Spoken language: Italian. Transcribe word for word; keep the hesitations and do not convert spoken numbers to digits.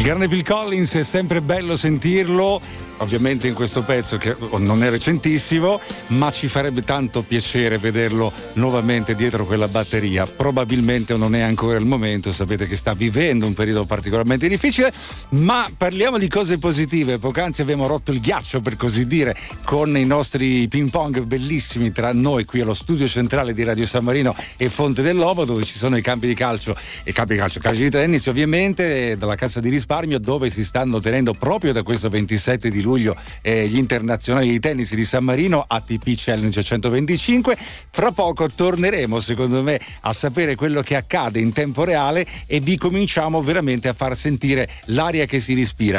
grande Phil Collins, è sempre bello sentirlo, ovviamente in questo pezzo che non è recentissimo, ma ci farebbe tanto piacere vederlo nuovamente dietro quella batteria. Probabilmente non è ancora il momento, sapete che sta vivendo un periodo particolarmente difficile, ma parliamo di cose positive. Poc'anzi abbiamo rotto il ghiaccio, per così dire, con i nostri ping pong bellissimi tra noi qui allo studio centrale di Radio San Marino e Fonte dell'Ovo, dove ci sono i campi di calcio e campi di calcio, calci di tennis ovviamente, dalla Cassa di Risparmio, dove si stanno tenendo proprio da questo ventisette di luglio eh, gli internazionali di tennis di San Marino, A T P Challenge centoventicinque. Fra poco torneremo, secondo me, a sapere quello che accade in tempo reale e vi cominciamo veramente a far sentire l'aria che si respira.